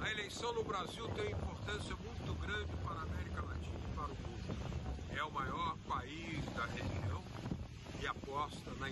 A eleição no Brasil tem importância muito grande para a América Latina e para o mundo. É o maior país da região e aposta na